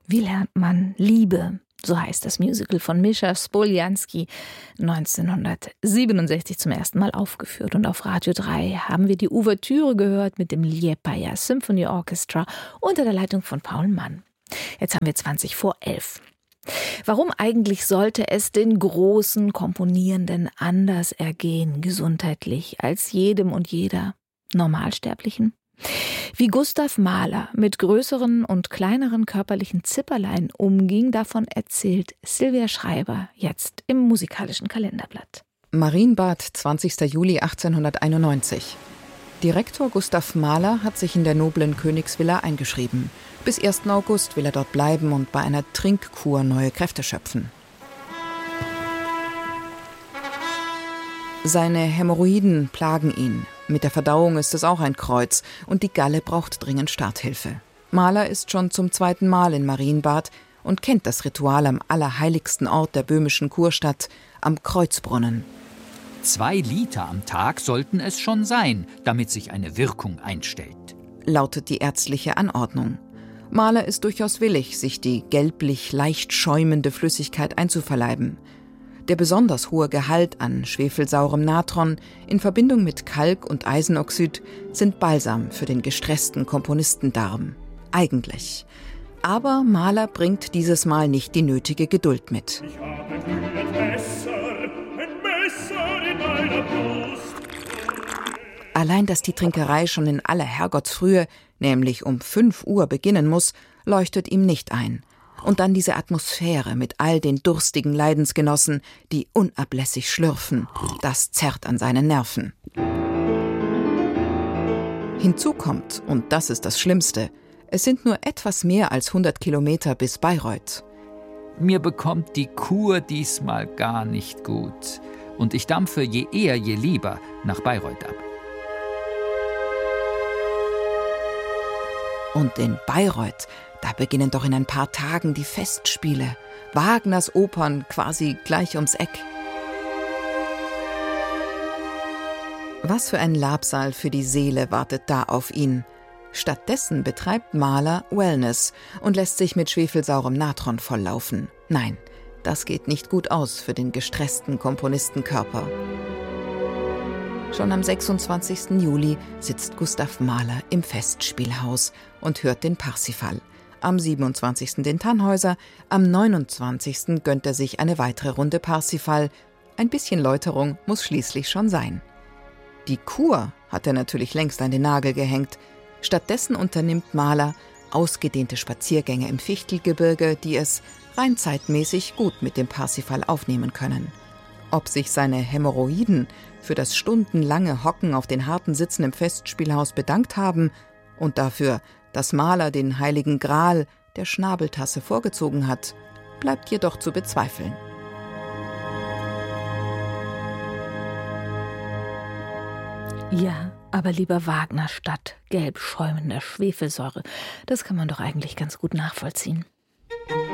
Wie lernt man Liebe? So heißt das Musical von Mischa Spoljanski, 1967 zum ersten Mal aufgeführt. Und auf Radio 3 haben wir die Ouvertüre gehört mit dem Liepaja Symphony Orchestra unter der Leitung von Paul Mann. Jetzt haben wir 11:20. Warum eigentlich sollte es den großen Komponierenden anders ergehen, gesundheitlich, als jedem und jeder Normalsterblichen? Wie Gustav Mahler mit größeren und kleineren körperlichen Zipperlein umging, davon erzählt Silvia Schreiber jetzt im musikalischen Kalenderblatt. Marienbad, 20. Juli 1891. Direktor Gustav Mahler hat sich in der noblen Königsvilla eingeschrieben. Bis 1. August will er dort bleiben und bei einer Trinkkur neue Kräfte schöpfen. Seine Hämorrhoiden plagen ihn. Mit der Verdauung ist es auch ein Kreuz und die Galle braucht dringend Starthilfe. Mahler ist schon zum 2. Mal in Marienbad und kennt das Ritual am allerheiligsten Ort der böhmischen Kurstadt, am Kreuzbrunnen. 2 Liter am Tag sollten es schon sein, damit sich eine Wirkung einstellt, lautet die ärztliche Anordnung. Mahler ist durchaus willig, sich die gelblich leicht schäumende Flüssigkeit einzuverleiben. Der besonders hohe Gehalt an schwefelsaurem Natron in Verbindung mit Kalk und Eisenoxid sind Balsam für den gestressten Komponistendarm. Eigentlich. Aber Mahler bringt dieses Mal nicht die nötige Geduld mit. Ich habe ein Messer in meiner Brust. Allein, dass die Trinkerei schon in aller Herrgottsfrühe, nämlich um 5 Uhr beginnen muss, leuchtet ihm nicht ein. Und dann diese Atmosphäre mit all den durstigen Leidensgenossen, die unablässig schlürfen. Das zerrt an seinen Nerven. Hinzu kommt, und das ist das Schlimmste, es sind nur etwas mehr als 100 Kilometer bis Bayreuth. Mir bekommt die Kur diesmal gar nicht gut. Und ich dampfe je eher, je lieber nach Bayreuth ab. Und in Bayreuth, da beginnen doch in ein paar Tagen die Festspiele. Wagners Opern quasi gleich ums Eck. Was für ein Labsal für die Seele wartet da auf ihn. Stattdessen betreibt Mahler Wellness und lässt sich mit schwefelsaurem Natron volllaufen. Nein, das geht nicht gut aus für den gestressten Komponistenkörper. Schon am 26. Juli sitzt Gustav Mahler im Festspielhaus und hört den Parsifal. Am 27. den Tannhäuser, am 29. gönnt er sich eine weitere Runde Parsifal. Ein bisschen Läuterung muss schließlich schon sein. Die Kur hat er natürlich längst an den Nagel gehängt. Stattdessen unternimmt Mahler ausgedehnte Spaziergänge im Fichtelgebirge, die es rein zeitmäßig gut mit dem Parsifal aufnehmen können. Ob sich seine Hämorrhoiden für das stundenlange Hocken auf den harten Sitzen im Festspielhaus bedankt haben und dafür, dass Mahler den heiligen Gral der Schnabeltasse vorgezogen hat, bleibt jedoch zu bezweifeln. Ja, aber lieber Wagner statt gelb schäumender Schwefelsäure, das kann man doch eigentlich ganz gut nachvollziehen.